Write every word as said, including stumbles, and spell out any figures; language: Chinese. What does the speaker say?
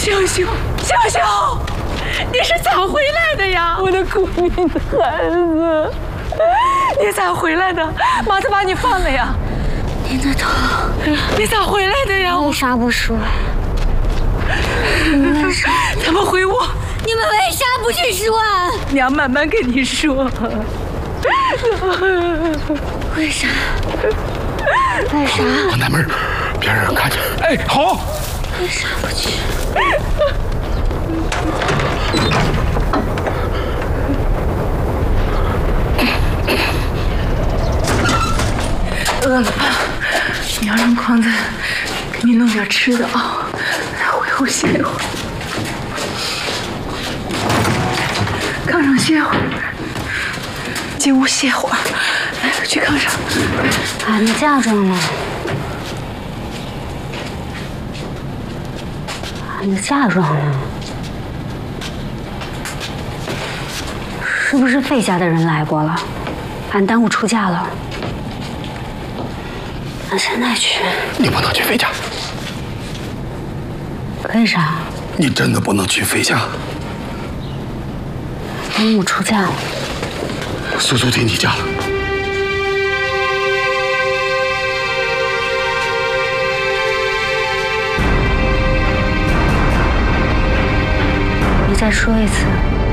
星星，星星，你是咋回来的呀？我的苦命的孩子，你咋回来的？马子把你放了呀？ 您的头， 你咋回来的呀？ 为啥不说？你们为啥？ 怎么回我？ 你们为啥不去说啊？ 娘慢慢跟你说。 为啥？为啥？ 关大门，别让人看见。哎，好。 为啥不去？ 饿了吧？你要让狂子给你弄点吃的啊，来回屋歇一会儿，炕上歇会儿，进屋歇会儿，来去炕上。 俺们嫁妆了，俺们嫁妆了，是不是费家的人来过了？俺耽误出嫁了。俺现在去， 你不能去费家。 为啥？ 你真的不能去费家。 耽误出嫁了。 苏苏替你嫁了。 你再说一次。